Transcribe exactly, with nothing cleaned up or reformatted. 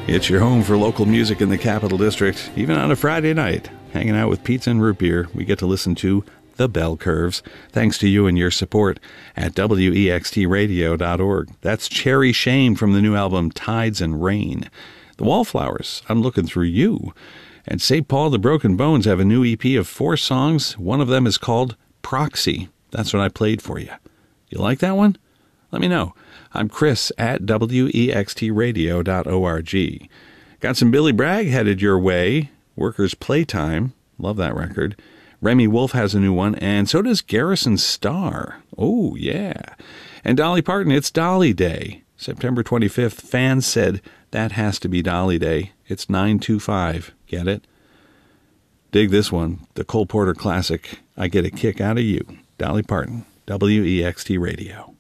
It's your home for local music in the Capital District. Even on a Friday night, hanging out with pizza and root beer, we get to listen to The Bell Curves, thanks to you and your support at W E X T radio dot org. That's Cherry Shame from the new album Tides and Rain. The Wallflowers, I'm Looking Through You. And Saint Paul the Broken Bones have a new E P of four songs. One of them is called Proxy. That's what I played for you. You like that one? Let me know. I'm Chris at W E X T radio dot org. Got some Billy Bragg headed your way. Workers' Playtime. Love that record. Remy Wolf has a new one, and so does Garrison Starr. Oh, yeah. And Dolly Parton, it's Dolly Day. September twenty-fifth, fans said that has to be Dolly Day. It's nine two five. Get it? Dig this one, the Cole Porter classic, I Get a Kick Out of You. Dolly Parton, W E X T Radio.